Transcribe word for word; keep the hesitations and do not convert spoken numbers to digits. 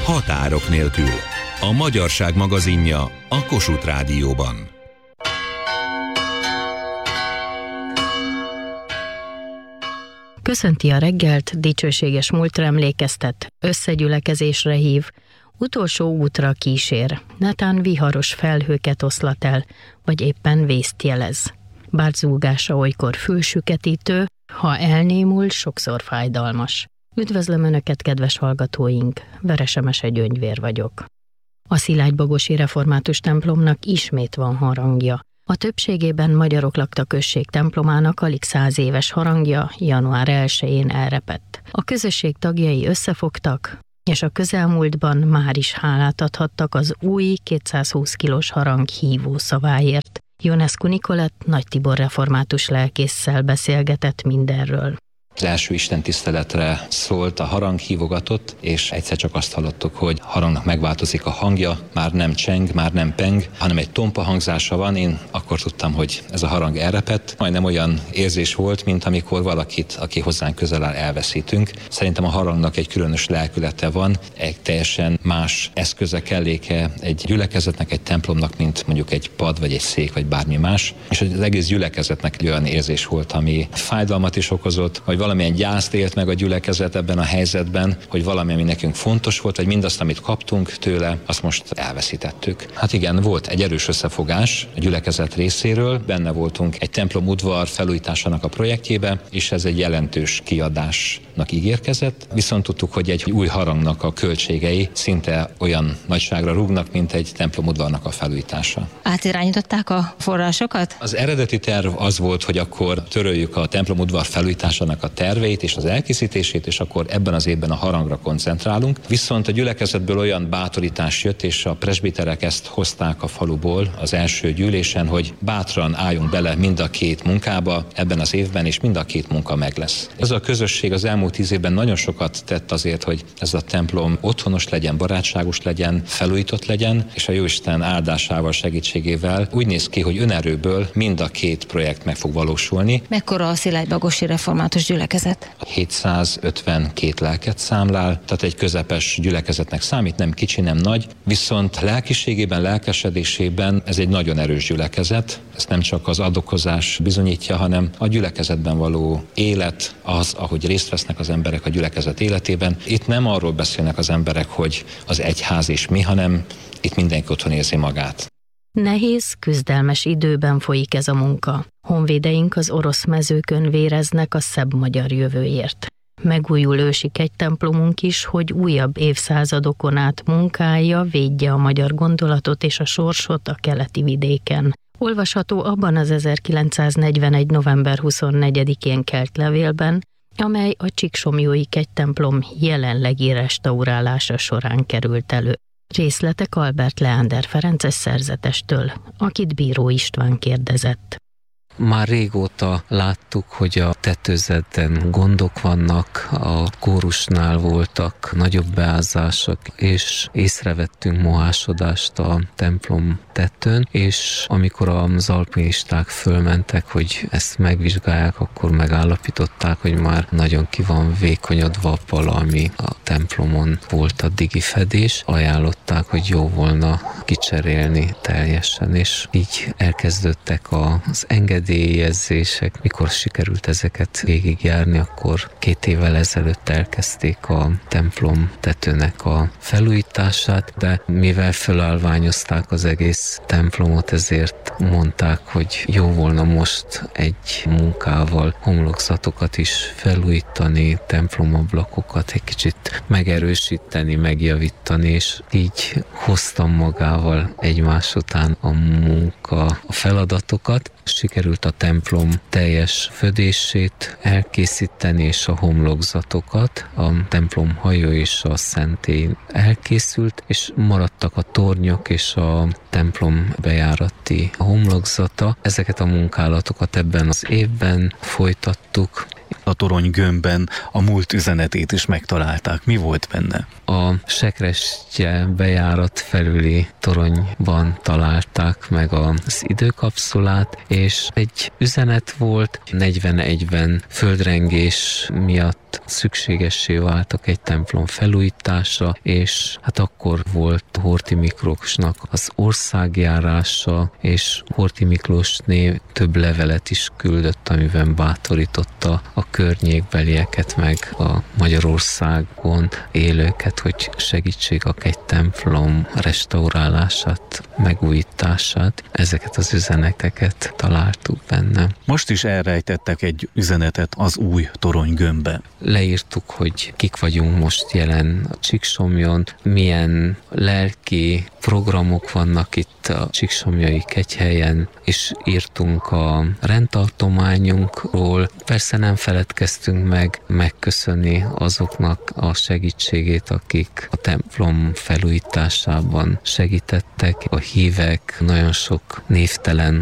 Határok nélkül. A Magyarság magazinja a Kossuth Rádióban. Köszönti a reggelt, dicsőséges múltra emlékeztet, összegyülekezésre hív, utolsó útra kísér, netán viharos felhőket oszlat el, vagy éppen vészt jelez. Bár zúgása olykor fülsüketítő, ha elnémul, sokszor fájdalmas. Üdvözlöm Önöket, kedves hallgatóink, Veresemese Gyöngyvér vagyok. A Szilágybagosi Református templomnak ismét van harangja. A többségében magyarok lakta község templomának alig száz éves harangja január elsején elrepett. A közösség tagjai összefogtak, és a közelmúltban már is hálát adhattak az új kétszázhúsz kilós harang hívó szaváért. Ionescu Nikolett Nagy Tibor református lelkésszel beszélgetett mindenről. Az első istentiszteletre szólt, a harang hívogatott, és egyszer csak azt hallottuk, hogy a harangnak megváltozik a hangja, már nem cseng, már nem peng, hanem egy tompa hangzása van. Én akkor tudtam, hogy ez a harang elrepett. Majdnem olyan érzés volt, mint amikor valakit, aki hozzánk közel áll, elveszítünk. Szerintem a harangnak egy különös lelkülete van, egy teljesen más eszköze, kelléke egy gyülekezetnek, egy templomnak, mint mondjuk egy pad, vagy egy szék, vagy bármi más. És az egész gyülekezetnek egy olyan érzés volt, ami fájdalmat is okozott, vagy valamilyen gyászt élt meg a gyülekezet ebben a helyzetben, hogy valami, ami nekünk fontos volt, vagy mindazt, amit kaptunk tőle, azt most elveszítettük. Hát igen, volt egy erős összefogás a gyülekezet részéről, benne voltunk egy templom udvar felújításának a projektjébe, és ez egy jelentős kiadásnak ígérkezett, viszont tudtuk, hogy egy új harangnak a költségei szinte olyan nagyságra rúgnak, mint egy templom udvarnak a felújítása. Átirányították a forrásokat? Az eredeti terv az volt, hogy akkor töröljük a templom udvar felújításának a terveit és az elkészítését, és akkor ebben az évben a harangra koncentrálunk. Viszont a gyülekezetből olyan bátorítás jött, és a presbiterek ezt hozták a faluból az első gyűlésen, hogy bátran álljunk bele mind a két munkába ebben az évben, és mind a két munka meg lesz. Ez a közösség az elmúlt tíz évben nagyon sokat tett azért, hogy ez a templom otthonos legyen, barátságos legyen, felújított legyen, és a Jóisten áldásával, segítségével úgy néz ki, hogy önerőből mind a két projekt meg fog valósulni. Mekkora a Szilágybagosi Református gyülekezet? hétszázötvenkét lelket számlál, tehát egy közepes gyülekezetnek számít, nem kicsi, nem nagy, viszont lelkiségében, lelkesedésében ez egy nagyon erős gyülekezet. Ez nem csak az adokozás bizonyítja, hanem a gyülekezetben való élet, az, ahogy részt vesznek az emberek a gyülekezet életében. Itt nem arról beszélnek az emberek, hogy az egyház és mi, hanem itt mindenki otthon érzi magát. Nehéz, küzdelmes időben folyik ez a munka. Honvédeink az orosz mezőkön véreznek a szebb magyar jövőért. Megújul ősi kegytemplomunk is, hogy újabb évszázadokon át munkálja, védje a magyar gondolatot és a sorsot a keleti vidéken. Olvasható abban az ezerkilencszáznegyvenegy. november huszonnegyedikén kelt levélben, amely a Csíksomlyói kegytemplom jelenlegi restaurálása során került elő. Részletek Albert Leander ferences szerzetestől, akit Bíró István kérdezett. Már régóta láttuk, hogy a tetőzetben gondok vannak, a kórusnál voltak nagyobb beázások, és észrevettünk mohásodást a templom tetőn, és amikor az alpinisták fölmentek, hogy ezt megvizsgálják, akkor megállapították, hogy már nagyon ki van vékonyodva a pala, ami a templomon volt a digifedés. Ajánlották, hogy jó volna kicserélni teljesen, és így elkezdődtek az engedélyezések. Mikor sikerült ezeket végigjárni, akkor két évvel ezelőtt elkezdték a templom tetőnek a felújítását, de mivel felállványozták az egész templomot, ezért mondták, hogy jó volna most egy munkával homlokzatokat is felújítani, templomablakokat egy kicsit megerősíteni, megjavítani, és így hoztam magával egymás után a munka, a feladatokat. Sikerült a templom teljes födését elkészíteni, és a homlokzatokat. A templom hajó és a szentély elkészült, és maradtak a tornyok és a templom bejárati homlokzata. Ezeket a munkálatokat ebben az évben folytattuk. A torony gömbben a múlt üzenetét is megtalálták. Mi volt benne? A Sekrestye bejárat felüli toronyban találták meg az időkapszulát, és egy üzenet volt, negyvenegyben földrengés miatt volt, szükségessé váltak egy templom felújítása, és hát akkor volt Horthy Miklósnak az országjárása, és Horthy Miklósné több levelet is küldött, amiben bátorította a környékbelieket, meg a Magyarországon élőket, hogy segítsék a egy templom restaurálását, megújítását. Ezeket az üzeneteket találtuk benne. Most is elrejtettek egy üzenetet az új toronygömbbe. Leírtuk, hogy kik vagyunk most jelen a Csíksomjon, milyen lelki programok vannak itt a Csíksomjai Kegyhelyen, és írtunk a rendtartományunkról. Persze nem feledkeztünk meg megköszönni azoknak a segítségét, akik a templom felújításában segítettek. A hívek nagyon sok névtelen